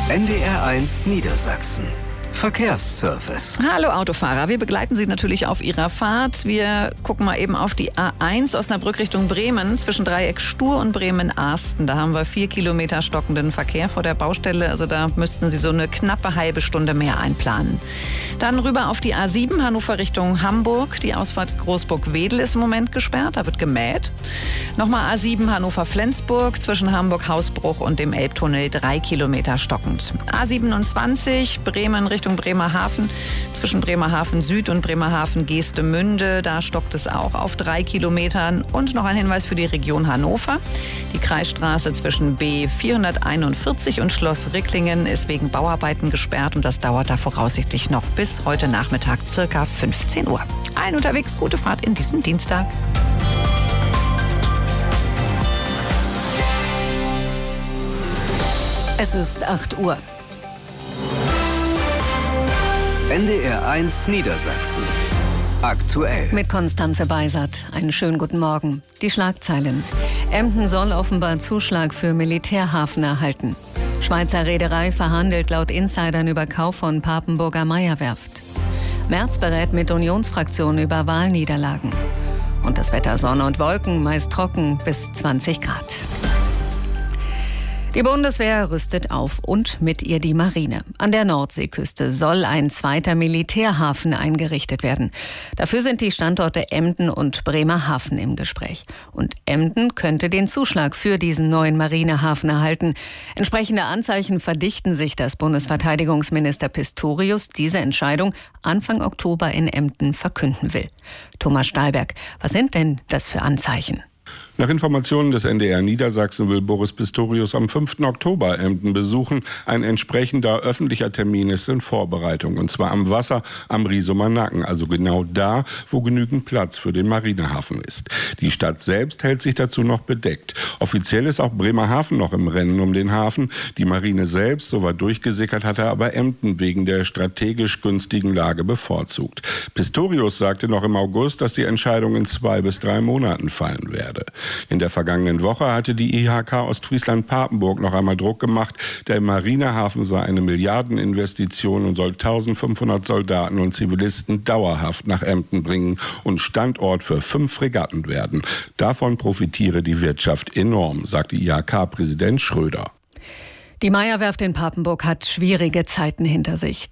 NDR1 Niedersachsen. Verkehrsservice. Hallo Autofahrer, wir begleiten Sie natürlich auf Ihrer Fahrt. Wir gucken mal eben auf die A1 Osnabrück Richtung Bremen zwischen Dreieck Stur und Bremen-Arsten. Da haben wir 4 Kilometer stockenden Verkehr vor der Baustelle. Also da müssten Sie so eine knappe halbe Stunde mehr einplanen. Dann rüber auf die A7 Hannover Richtung Hamburg. Die Ausfahrt Großburg-Wedel ist im Moment gesperrt, da wird gemäht. Nochmal A7 Hannover-Flensburg zwischen Hamburg-Hausbruch und dem Elbtunnel 3 Kilometer stockend. A27 Bremen Richtung Bremerhaven, zwischen Bremerhaven Süd und Bremerhaven Geestemünde. Da stockt es auch auf 3 Kilometern. Und noch ein Hinweis für die Region Hannover. Die Kreisstraße zwischen B441 und Schloss Ricklingen ist wegen Bauarbeiten gesperrt und das dauert da voraussichtlich noch bis heute Nachmittag circa 15 Uhr. Allen unterwegs gute Fahrt in diesen Dienstag. Es ist 8 Uhr. NDR1 Niedersachsen. Aktuell. Mit Konstanze Beisert. Einen schönen guten Morgen. Die Schlagzeilen. Emden soll offenbar Zuschlag für Militärhafen erhalten. Schweizer Reederei verhandelt laut Insidern über Kauf von Papenburger Meyer-Werft. Merz berät mit Unionsfraktion über Wahlniederlagen. Und das Wetter: Sonne und Wolken, meist trocken bis 20 Grad. Die Bundeswehr rüstet auf und mit ihr die Marine. An der Nordseeküste soll ein zweiter Militärhafen eingerichtet werden. Dafür sind die Standorte Emden und Bremerhaven im Gespräch. Und Emden könnte den Zuschlag für diesen neuen Marinehafen erhalten. Entsprechende Anzeichen verdichten sich, dass Bundesverteidigungsminister Pistorius diese Entscheidung Anfang Oktober in Emden verkünden will. Thomas Stahlberg, was sind denn das für Anzeichen? Nach Informationen des NDR Niedersachsen will Boris Pistorius am 5. Oktober Emden besuchen. Ein entsprechender öffentlicher Termin ist in Vorbereitung. Und zwar am Wasser am Riesumer Nacken, also genau da, wo genügend Platz für den Marinehafen ist. Die Stadt selbst hält sich dazu noch bedeckt. Offiziell ist auch Bremerhaven noch im Rennen um den Hafen. Die Marine selbst, so war durchgesickert, hatte aber Emden wegen der strategisch günstigen Lage bevorzugt. Pistorius sagte noch im August, dass die Entscheidung in 2 bis 3 Monaten fallen werde. In der vergangenen Woche hatte die IHK Ostfriesland-Papenburg noch einmal Druck gemacht. Der Marinehafen sei eine Milliardeninvestition und soll 1500 Soldaten und Zivilisten dauerhaft nach Emden bringen und Standort für 5 Fregatten werden. Davon profitiere die Wirtschaft enorm, sagte IHK-Präsident Schröder. Die Meyer-Werft in Papenburg hat schwierige Zeiten hinter sich.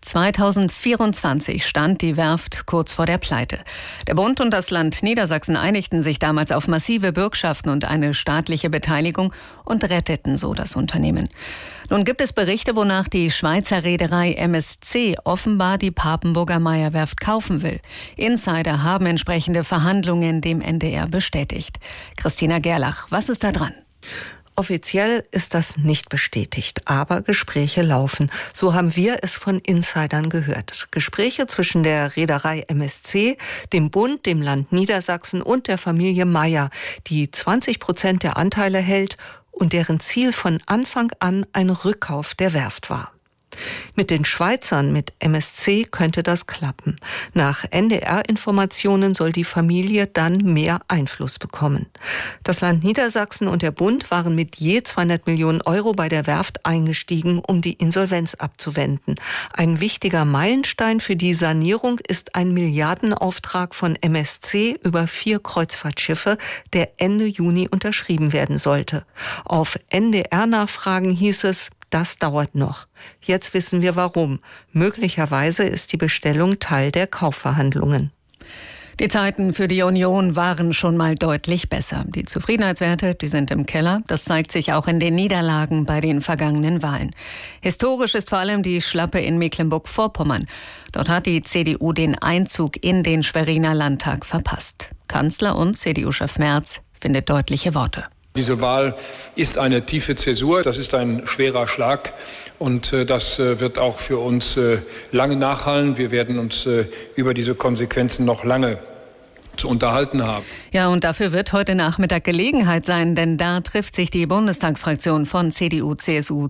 2024 stand die Werft kurz vor der Pleite. Der Bund und das Land Niedersachsen einigten sich damals auf massive Bürgschaften und eine staatliche Beteiligung und retteten so das Unternehmen. Nun gibt es Berichte, wonach die Schweizer Reederei MSC offenbar die Papenburger Meyer-Werft kaufen will. Insider haben entsprechende Verhandlungen dem NDR bestätigt. Christina Gerlach, was ist da dran? Offiziell ist das nicht bestätigt, aber Gespräche laufen. So haben wir es von Insidern gehört. Gespräche zwischen der Reederei MSC, dem Bund, dem Land Niedersachsen und der Familie Meyer, die 20% der Anteile hält und deren Ziel von Anfang an ein Rückkauf der Werft war. Mit den Schweizern, mit MSC, könnte das klappen. Nach NDR-Informationen soll die Familie dann mehr Einfluss bekommen. Das Land Niedersachsen und der Bund waren mit je 200 Millionen Euro bei der Werft eingestiegen, um die Insolvenz abzuwenden. Ein wichtiger Meilenstein für die Sanierung ist ein Milliardenauftrag von MSC über 4 Kreuzfahrtschiffe, der Ende Juni unterschrieben werden sollte. Auf NDR-Nachfragen hieß es: Das dauert noch. Jetzt wissen wir warum. Möglicherweise ist die Bestellung Teil der Kaufverhandlungen. Die Zeiten für die Union waren schon mal deutlich besser. Die Zufriedenheitswerte, die sind im Keller. Das zeigt sich auch in den Niederlagen bei den vergangenen Wahlen. Historisch ist vor allem die Schlappe in Mecklenburg-Vorpommern. Dort hat die CDU den Einzug in den Schweriner Landtag verpasst. Kanzler und CDU-Chef Merz findet deutliche Worte. Diese Wahl ist eine tiefe Zäsur, das ist ein schwerer Schlag und das wird auch für uns lange nachhallen. Wir werden uns über diese Konsequenzen noch lange zu unterhalten haben. Ja, und dafür wird heute Nachmittag Gelegenheit sein, denn da trifft sich die Bundestagsfraktion von CDU, CSU,